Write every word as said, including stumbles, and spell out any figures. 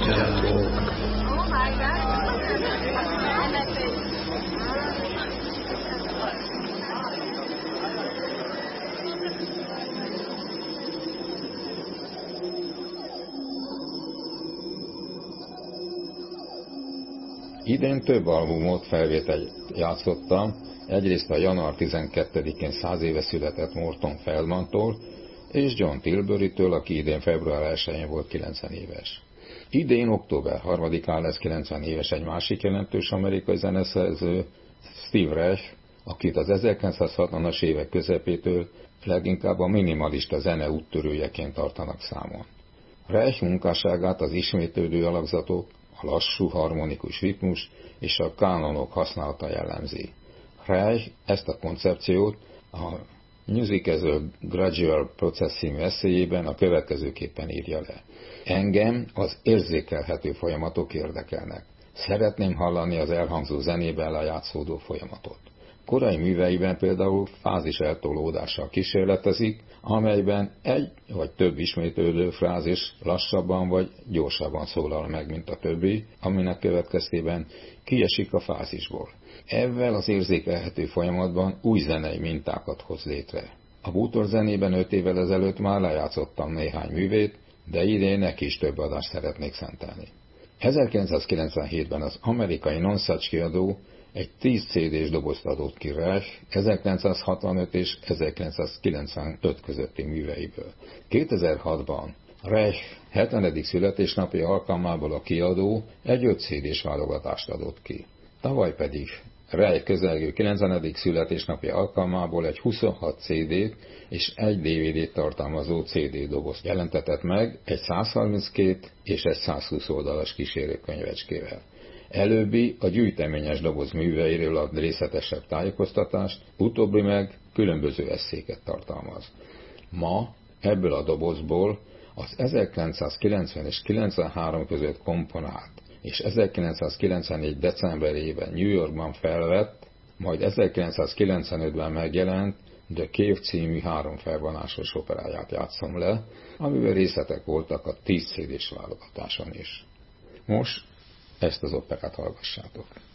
Jumbo. Idén több albumot, felvételt játszottam, egyrészt a január tizenkettedikén száz éve született Morton Feldmantól, és John Tilburytől, aki idén február elsején volt kilencven éves. Idén október harmadikán lesz kilencven éves egy másik jelentős amerikai zeneszerző, Steve Reich, akit az ezerkilencszázhatvanas évek közepétől leginkább a minimalista zene úttörőjeként tartanak számon. Reich munkásságát az ismétlődő alakzatok, a lassú harmonikus ritmus és a kánonok használata jellemzi. Reich ezt a koncepciót a Music as a Gradual Process című eszéjében a következőképpen írja le. Engem az érzékelhető folyamatok érdekelnek. Szeretném hallani az elhangzó zenében lejátszódó folyamatot. Korai műveiben például fázis eltolódással kísérletezik, amelyben egy vagy több ismétlődő frázis lassabban vagy gyorsabban szólal meg, mint a többi, aminek következtében kiesik a fázisból. Ezzel az érzékelhető folyamatban új zenei mintákat hoz létre. A bútor zenében öt évvel ezelőtt már lejátszottam néhány művét, de idén neki is több adást szeretnék szentelni. ezerkilencszázkilencvenhétben az amerikai Non-Such kiadó egy tíz cé dés dobozt adott ki Reich ezerkilencszázhatvanöt és ezerkilencszázkilencvenöt közötti műveiből. kétezer-hatban Reich hetvenedik születésnapja alkalmából a kiadó egy öt cé dés válogatást adott ki. Tavaly pedig Reich közelgő kilencvenedik születésnapja alkalmából egy huszonhat cé dét és egy dé vé dét tartalmazó cé dé dobozt jelentetett meg egy százharminckét és egy százhúsz oldalas kísérőkönyvecskével. Előbbi a gyűjteményes doboz műveiről ad részletesebb tájékoztatást, utóbbi meg különböző esszéket tartalmaz. Ma ebből a dobozból az ezerkilencszázkilencven és kilencvenhárom között komponált, és ezerkilencszázkilencvennégy decemberében New Yorkban felvett, majd ezerkilencszázkilencvenötben megjelent The Cave című három felvonásos operáját játszom le, amiben részletek voltak a tíz cé dés válogatáson is. Most ezt az operát hallgassátok.